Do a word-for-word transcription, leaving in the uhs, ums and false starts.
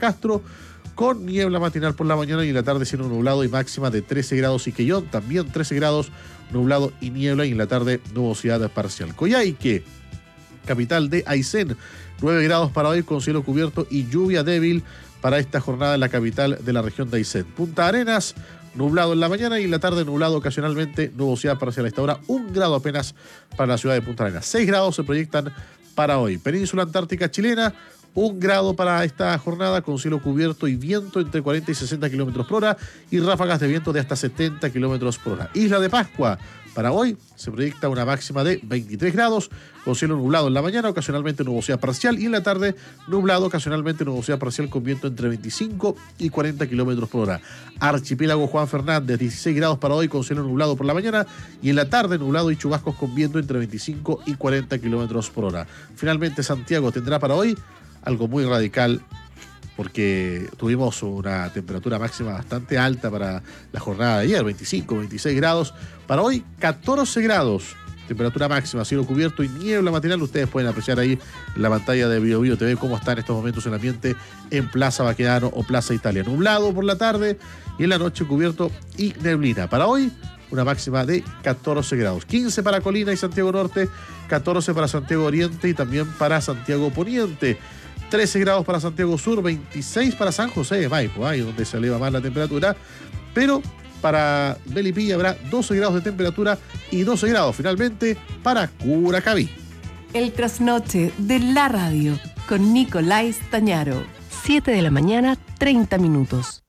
Castro, con niebla matinal por la mañana y en la tarde cielo nublado y máxima de trece grados. Iquellón también trece grados, nublado y niebla y en la tarde nubosidad parcial. Coyhaique, capital de Aysén, nueve grados para hoy con cielo cubierto y lluvia débil para esta jornada en la capital de la región de Aysén. Punta Arenas, nublado en la mañana y en la tarde nublado ocasionalmente, nubosidad parcial a esta hora, un grado apenas para la ciudad de Punta Arenas. Seis grados se proyectan para hoy. Península Antártica chilena, un grado para esta jornada con cielo cubierto y viento entre cuarenta y sesenta kilómetros por hora y ráfagas de viento de hasta setenta kilómetros por hora. Isla de Pascua, para hoy se proyecta una máxima de veintitrés grados con cielo nublado en la mañana, ocasionalmente nubosidad parcial y en la tarde nublado, ocasionalmente nubosidad parcial con viento entre veinticinco y cuarenta kilómetros por hora. Archipiélago Juan Fernández, dieciséis grados para hoy con cielo nublado por la mañana y en la tarde nublado y chubascos con viento entre veinticinco y cuarenta kilómetros por hora. Finalmente Santiago tendrá para hoy algo muy radical porque tuvimos una temperatura máxima bastante alta para la jornada de ayer, veinticinco, veintiséis grados. Para hoy, catorce grados, temperatura máxima, cielo cubierto y niebla matinal. Ustedes pueden apreciar ahí en la pantalla de Bio Bio T V cómo está en estos momentos el ambiente en Plaza Baquedano o Plaza Italia. Nublado por la tarde y en la noche cubierto y neblina. Para hoy, una máxima de catorce grados. quince para Colina y Santiago Norte, catorce para Santiago Oriente y también para Santiago Poniente. trece grados para Santiago Sur, veintiséis para San José de Maipo, ahí donde se eleva más la temperatura, pero para Melipilla habrá doce grados de temperatura y doce grados finalmente para Curacaví. El trasnoche de la radio con Nicolás Tañaro, siete de la mañana, treinta minutos.